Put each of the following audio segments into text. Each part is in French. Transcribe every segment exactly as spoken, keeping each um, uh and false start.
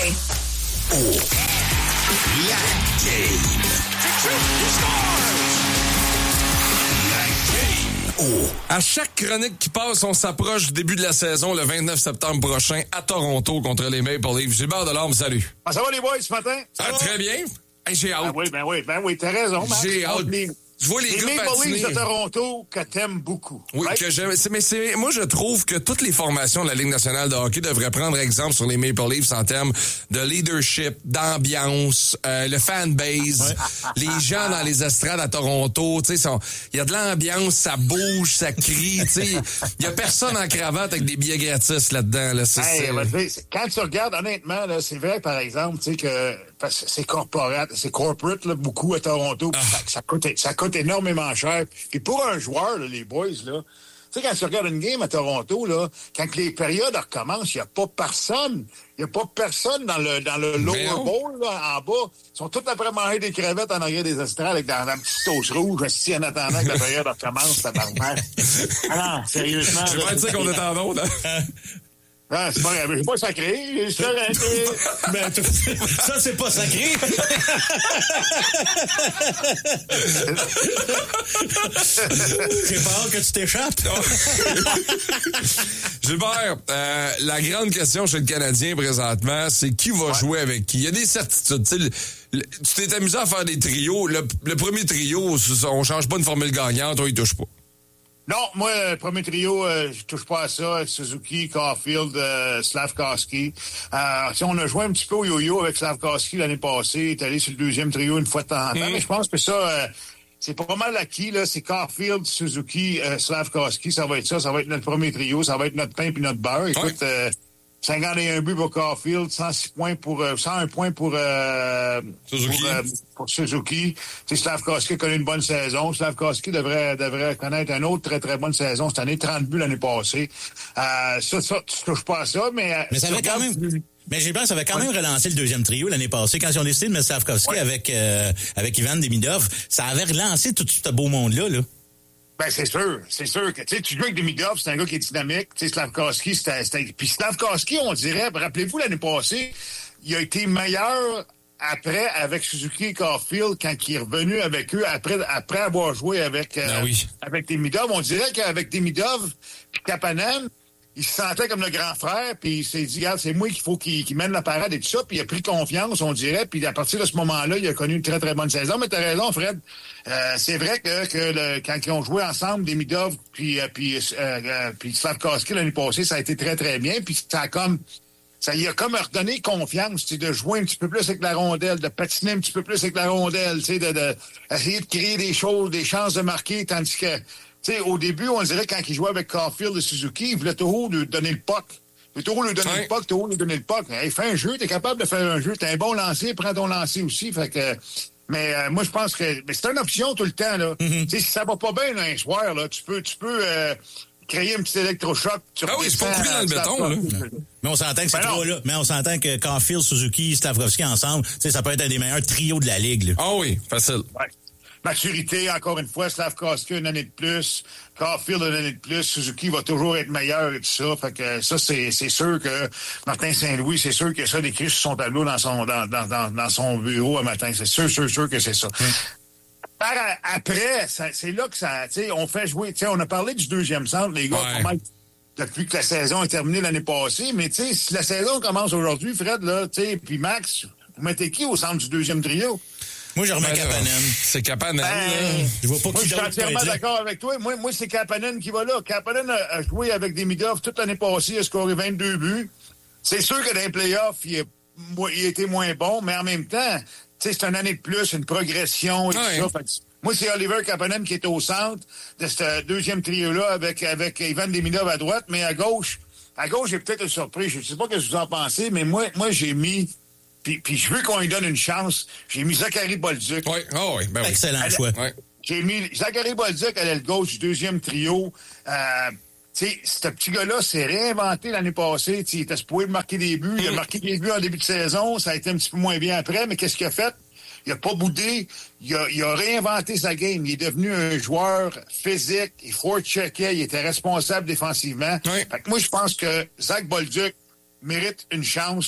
game. Oh, la game. Oh. À chaque chronique qui passe, on s'approche du début de la saison le vingt-neuf septembre prochain à Toronto contre les Maple Leafs. Gilbert Delorme, salut. Ah, ça va les boys ce matin? Ah, très bien. Hey, j'ai hâte. Ben oui, ben oui, ben oui, t'as raison, Max. J'ai hâte. Les, je vois les, les gars Maple patiner. Leafs de Toronto que t'aimes beaucoup. Oui, right? que j'aime. C'est, mais c'est, moi, je trouve que toutes les formations de la Ligue nationale de hockey devraient prendre exemple sur les Maple Leafs en termes de leadership, d'ambiance, euh, le fanbase, les gens dans les estrades à Toronto, tu sais, il y a de l'ambiance, ça bouge, ça crie, tu sais. Il y a personne en cravate avec des billets gratis là-dedans, là. C'est, Hey, c'est... ben, quand tu regardes, honnêtement, là, c'est vrai, par exemple, tu sais, que parce que c'est corporate, c'est corporate, là, beaucoup à Toronto, ah. ça, ça, coûte, ça coûte énormément cher. Puis pour un joueur, là, les boys, là, tu sais, quand tu regardes une game à Toronto, là, quand les périodes recommencent, il n'y a pas personne. Il n'y a pas personne dans le dans le lower bowl, là, en bas. Ils sont tous après manger des crevettes en arrière des estrades avec dans la petite sauce rouge, assis en attendant que la période recommence, tabarnak. Ah non, sérieusement. C'est pas ça qu'on est en onde, hein? Ah, c'est pas grave, je suis pas sacré, je suis arrêté. Ben, ça, c'est pas sacré. J'ai peur que tu t'échappes. Gilbert, euh, la grande question chez le Canadien présentement, c'est qui va ouais. jouer avec qui? Il y a des certitudes. Le, le, tu t'es amusé à faire des trios. Le, le premier trio, on change pas une formule gagnante, on y touche pas. Non, moi, le premier trio, euh, je touche pas à ça. Suzuki, Caulfield, euh, Slavkovsky. Euh, si on a joué un petit peu au yo-yo avec Slavkovsky l'année passée, il est allé sur le deuxième trio une fois de temps en temps, mm. mais je pense que ça, euh, c'est pas mal acquis, là. C'est Caulfield, Suzuki, euh, Slavkovsky, ça va être ça. Ça va être notre premier trio, ça va être notre pain puis notre beurre. Écoute, ouais. euh, cinquante et un buts pour Caulfield, cent six points pour, euh, cent un points pour, euh, Suzuki. Pour, euh, pour Suzuki. Tu sais, Slavkovsky a connu une bonne saison. Slavkovsky devrait, devrait connaître une autre très, très bonne saison cette année. trente buts l'année passée. Euh, ça, ça, tu touches pas à ça, mais... Mais ça avait quand même... Mais j'ai pensé, ça avait quand ouais. même relancé le deuxième trio l'année passée. Quand ils ont décidé de mettre Slavkovsky ouais. avec, euh, avec Ivan Demidov, ça avait relancé tout ce beau monde-là, là. Ben, c'est sûr. C'est sûr que, tu sais, tu joues avec Demidov, c'est un gars qui est dynamique. Tu sais, Slavkovsky, c'était, c'était... Puis Slavkovsky, on dirait, rappelez-vous, l'année passée, il a été meilleur après avec Suzuki et Caulfield quand il est revenu avec eux après, après avoir joué avec, euh, ah oui. avec Demidov. On dirait qu'avec Demidov puis Kapanen, il se sentait comme le grand frère, puis il s'est dit, regarde, c'est moi qu'il faut qu'il, qu'il mène la parade et tout ça, puis il a pris confiance, on dirait, puis à partir de ce moment-là, il a connu une très, très bonne saison. Mais t'as raison, Fred, euh, c'est vrai que, que le, quand ils ont joué ensemble, Demidov puis, euh, puis, euh, euh, puis Slavkovsky l'année passée, ça a été très, très bien, puis ça a comme... Ça y a comme redonné confiance, tu sais, de jouer un petit peu plus avec la rondelle, de patiner un petit peu plus avec la rondelle, tu sais, de, de essayer de créer des choses, des chances de marquer, tandis que, tu sais, au début, on dirait quand il jouait avec Caulfield et Suzuki, il voulait toujours lui donner le puck. Il voulait toujours lui donner ouais. le puck, toujours lui donner le puck. Hey, fais un jeu, t'es capable de faire un jeu, t'es un bon lancier, prends ton lancer aussi, fait que... Mais euh, moi, je pense que mais c'est une option tout le temps, là. Mm-hmm. Tu sais, si ça va pas bien un soir, là, tu peux... Tu peux euh, créer un petit électrochoc. Ah oui, c'est pas pris dans le béton, là. Mais on s'entend que ces ben trois-là, mais on s'entend que Caulfield, Suzuki, Slavkovsky ensemble, tu sais, ça peut être un des meilleurs trios de la Ligue, là. Ah oui, facile. Ouais. Maturité, encore une fois, Slavkovsky une année de plus, Caulfield une année de plus, Suzuki va toujours être meilleur et tout ça. Fait que ça, c'est, c'est sûr que Martin Saint-Louis, c'est sûr que ça décrit sur son tableau dans son, dans, dans, dans, dans son bureau un matin. C'est sûr, sûr, sûr que c'est ça. Hum. Par, après, ça, c'est là que ça, tu sais, on fait jouer, tu sais, on a parlé du deuxième centre, les gars, ouais. mal, depuis que la saison est terminée l'année passée, mais tu sais, si la saison commence aujourd'hui, Fred, là, tu sais, puis Max, vous mettez qui au centre du deuxième trio? Moi, je remets ben, Kapanen. C'est Kapanen. Ben, je vois pas moi, qui je suis entièrement d'accord avec toi. Moi, moi c'est Kapanen qui va là. Kapanen a, a joué avec Demidov toute l'année passée, il a scoré vingt-deux buts. C'est sûr que dans les playoffs, il a, il a été moins bon, mais en même temps, tu sais, c'est une année de plus, une progression et ouais. tout ça. Fait que, moi, c'est Oliver Kapanen qui est au centre de ce deuxième trio-là avec, avec Ivan Demidov à droite, mais à gauche, à gauche, j'ai peut-être une surprise. Je ne sais pas ce que vous en pensez, mais moi, moi j'ai mis, puis, puis je veux qu'on lui donne une chance, j'ai mis Zachary Bolduc. Oui, oh oui, ben oui. Excellent choix. Ouais. J'ai mis Zachary Bolduc à l'aile gauche du deuxième trio. Euh, tu sais, ce petit gars-là s'est réinventé l'année passée. T'sais, il était supposé marquer des buts. Il a marqué des buts en début de saison. Ça a été un petit peu moins bien après, mais qu'est-ce qu'il a fait? Il a pas boudé. Il a, il a réinventé sa game. Il est devenu un joueur physique. Il forecheckait. Il était responsable défensivement. Oui. Fait que moi, je pense que Zach Bolduc mérite une chance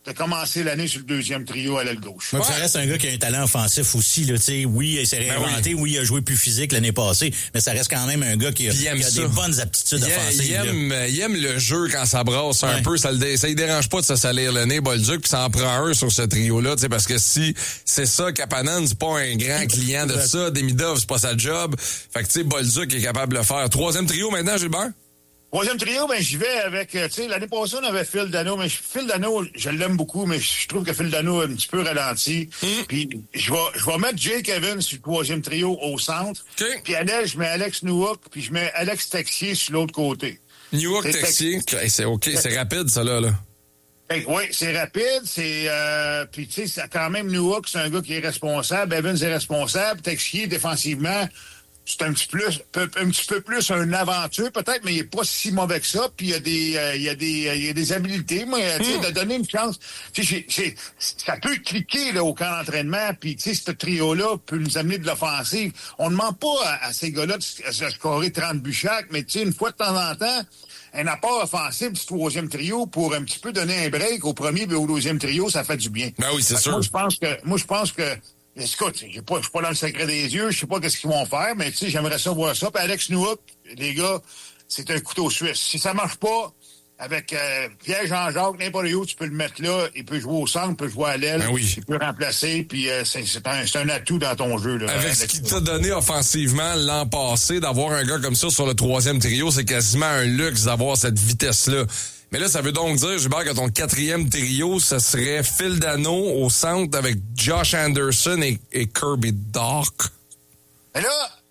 de commencer l'année sur le deuxième trio à l'aile gauche. Mais Ouais. ça reste un gars qui a un talent offensif aussi. Là, oui, il s'est réinventé, Ben oui. oui, il a joué plus physique l'année passée, mais ça reste quand même un gars qui a, Puis il aime qui a ça. des bonnes aptitudes Il, offensives. il là. aime, il aime le jeu quand ça brasse un Ouais. peu. Ça, le dé, ça lui dérange pas de se salir le nez, Bolduc, puis ça en prend un sur ce trio-là. Parce que si c'est ça, Kapanen, c'est pas un grand client de ça. Demidov, c'est pas sa job. Fait que tu sais, Bolduc est capable de le faire. Troisième trio maintenant, Gilbert? Troisième trio, ben j'y vais avec, euh, tu sais, l'année passée, on avait Phil Dano, mais Phil Dano, je l'aime beaucoup, mais je trouve que Phil Dano est un petit peu ralenti. Mm. Puis je vais je vais mettre Jake Evans sur le troisième trio au centre. OK. Puis à l'aile, je mets Alex Newhook, puis je mets Alex Texier sur l'autre côté. Newark C'est- Texier. Hey, c'est OK, c'est rapide, ça, là. là. Oui, c'est rapide, c'est euh, puis tu sais, c'est quand même Newhook, c'est un gars qui est responsable, Evans est responsable, Texier défensivement, c'est un petit plus peu, un petit peu plus un aventure peut-être, mais il est pas si mauvais que ça, puis il y a des euh, il y a des euh, il y a des habiletés, moi, tu sais, de donner une chance. Tu sais, c'est- c'est- ça peut cliquer là au camp d'entraînement, puis tu sais, ce trio là peut nous amener de l'offensive. On ne demande pas à, à ces gars-là de se scorer trente buts chaque, mais tu sais, une fois de temps en temps, un apport offensif du troisième trio pour un petit peu donner un break au premier et au deuxième trio, ça fait du bien. Ben oui, c'est Fait que sûr. Moi, je pense que, moi, je pense que, écoute, j'ai pas, je suis pas dans le secret des yeux, je sais pas qu'est-ce qu'ils vont faire, mais tu sais, j'aimerais ça voir ça. Puis Alex Newhook, les gars, c'est un couteau suisse. Si ça marche pas, avec euh, Pierre Jean-Jacques, n'importe où, tu peux le mettre là, il peut jouer au centre, il peut jouer à l'aile, Ben oui. il peut remplacer, puis euh, c'est, c'est, un, c'est un atout dans ton jeu. Là, Avec ce Alex qu'il Newhook. t'a donné offensivement l'an passé, d'avoir un gars comme ça sur le troisième trio, c'est quasiment un luxe d'avoir cette vitesse-là. Mais là, ça veut donc dire, Gilbert, que ton quatrième trio, ce serait Phil Dano au centre avec Josh Anderson et, et Kirby Dach. Mais là,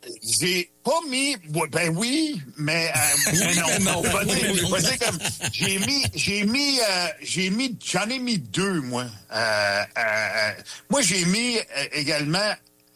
j'ai pas mis. Ben oui, mais, euh, mais non. mais non. Je vais dire- je vais dire comme, j'ai mis, j'ai mis, euh, j'ai mis, j'en ai mis deux, moi. Euh, euh, euh, moi, j'ai mis euh, également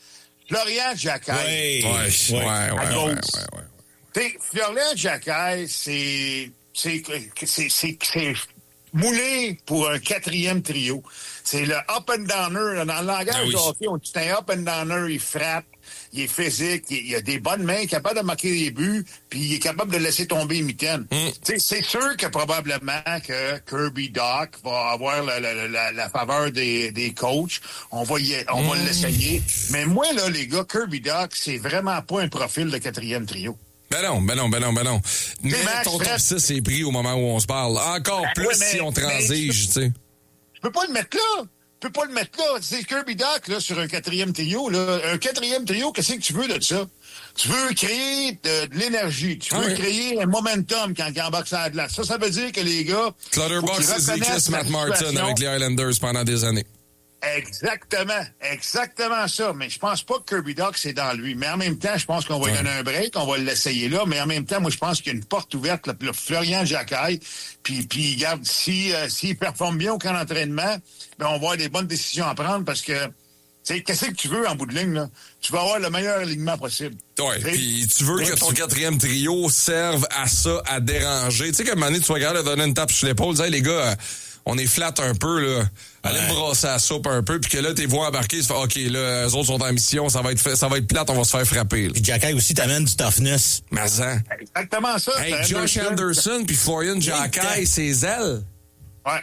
Florian Jacquet. Ouais. Ouais, ouais, ouais, à ouais, gauche. ouais, ouais. T'sais, Florian Jacquet, c'est, c'est, c'est, c'est, c'est moulé pour un quatrième trio. C'est le up and downer. Dans le langage Ah oui. du hockey, on dit c'est un up and downer, il frappe, il est physique, il, il a des bonnes mains, il est capable de marquer des buts, puis il est capable de laisser tomber les mitaines. Mm. T'sais, c'est sûr que probablement que Kirby Dach va avoir la, la, la, la faveur des, des coachs. On va, y, on va l'essayer. Mais moi, là, les gars, Kirby Dach, c'est vraiment pas un profil de quatrième trio. Ben non, ben non, ben non, ben non. Mais Max, ton top Fred- six est pris au moment où on se parle. Encore Ben plus oui, mais- si on transige, tu sais. Je peux pas le mettre là. Je peux pas le mettre là. C'est Kirby Dach, là, sur un quatrième trio, là. Un quatrième trio, qu'est-ce que tu veux de ça? Tu veux créer de, de l'énergie. Tu veux Ah oui. créer un momentum quand il embarque sur la glace. Ça, ça veut dire que les gars... faut Clutterbox, qu'ils c'est reconnaissent Matt la Martin situation. avec les Islanders pendant des années. Exactement. Exactement ça. Mais je pense pas que Kirby Dach, c'est dans lui. Mais en même temps, je pense qu'on va lui donner un break. On va l'essayer là. Mais en même temps, moi, je pense qu'il y a une porte ouverte, là. Puis là, Florian Jacquet. Puis, puis regarde, si, euh, s'il performe bien au camp d'entraînement, ben, on va avoir des bonnes décisions à prendre parce que, tu sais, qu'est-ce que tu veux en bout de ligne, là? Tu vas avoir le meilleur alignement possible. Ouais, T'sais, puis tu veux ouais, que ton tu- quatrième trio serve à ça, à déranger. Tu sais, qu'à un moment donné, tu sois capable de donner une tape sur l'épaule, hey, les gars, euh, on est flat un peu, là. Allez Ouais. me brasser la soupe un peu, puis que là, t'es vois embarquer, tu fais, OK, là, eux autres sont en mission, ça va être fait, ça va être plate, on va se faire frapper, là. Puis Jacquet aussi t'amène du toughness. Mais ça. Exactement ça. Hey, C'est Josh Anderson puis Florian Jacquet, ses ailes. Ouais.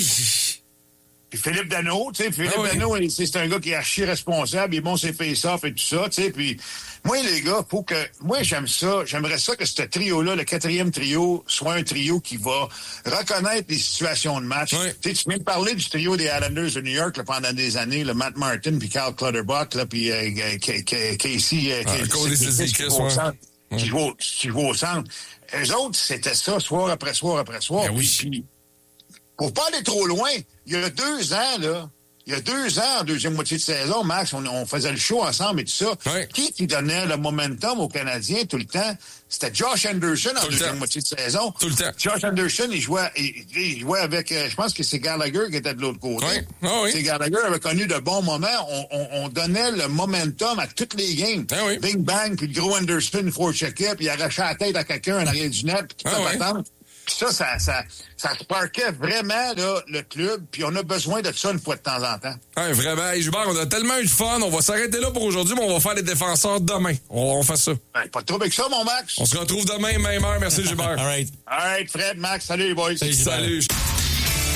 Hi. Puis Philippe Dano, tu sais, Philippe Ah oui. Dano, il- c'est c'est un gars qui est archi responsable, il est bon ses face-off et tout ça, tu sais, puis moi, les gars, faut que, moi, j'aime ça, j'aimerais ça que ce trio-là, le quatrième trio, soit un trio qui va reconnaître les situations de match. Oui. Tu sais, tu viens de parler du trio des Islanders de New York, là, pendant des années, le Matt Martin, puis Carl Clutterbuck, là, puis euh, K- K- Casey, euh, Ah, Casey- Cody Casey Cizikas, qui joue au ouais. centre, Ouais. qui joue au- qui joue au centre. Eux autres, c'était ça, soir après soir après soir. Ben oui. Puis- puis pour pas aller trop loin, il y a deux ans, là, il y a deux ans, en deuxième moitié de saison, Max, on, on faisait le show ensemble et tout ça. Ouais. Qui qui donnait le momentum aux Canadiens tout le temps? C'était Josh Anderson en Tout le deuxième temps. moitié de saison. Tout le temps. Josh Anderson, il jouait, il, il jouait avec, euh, je pense que c'est Gallagher qui était de l'autre côté. Ouais. Ah oui. C'est Gallagher avait connu de bons moments. On, on, on donnait le momentum à toutes les games. Ah oui. Bing bang, puis le gros Anderson, il faut le checker, puis il arrachait la tête à quelqu'un en arrière du net, puis tout Ah ça oui. patente. Puis ça, ça, ça, ça sparkait vraiment là, le club, puis on a besoin de ça une fois de temps en temps. Ouais, vraiment. Hey, Gilbert, on a tellement eu de fun. On va s'arrêter là pour aujourd'hui, mais on va faire les défenseurs demain. On, on fait ça. Ben, pas de trouble avec ça, mon Max. On se retrouve demain, même heure. Merci, Gilbert. All right. All right, Fred, Max, salut les boys. Salut, Gilbert. Salut.